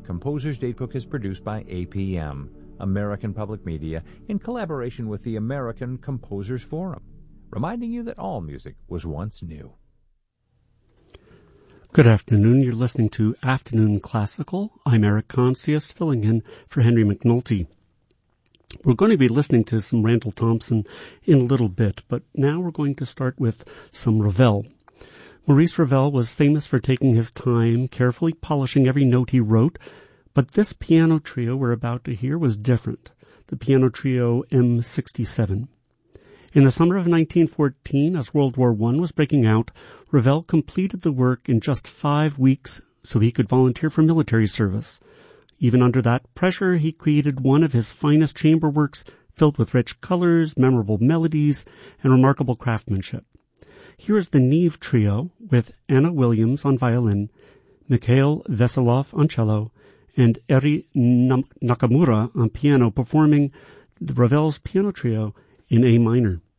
Composer's Datebook is produced by APM, American Public Media, in collaboration with the American Composers Forum, reminding you that all music was once new. Good afternoon. You're listening to Afternoon Classical. I'm Eric Concius, filling in for Henry McNulty. We're going to be listening to some Randall Thompson in a little bit, but now we're going to start with some Ravel. Maurice Ravel was famous for taking his time, carefully polishing every note he wrote, but this piano trio we're about to hear was different, the piano trio M67. In the summer of 1914, as World War I was breaking out, Ravel completed the work in just 5 weeks so he could volunteer for military service. Even under that pressure, he created one of his finest chamber works filled with rich colors, memorable melodies, and remarkable craftsmanship. Here is the Neve Trio with Anna Williams on violin, Mikhail Veselov on cello, and Eri Nakamura on piano performing the Ravel's piano trio in A minor.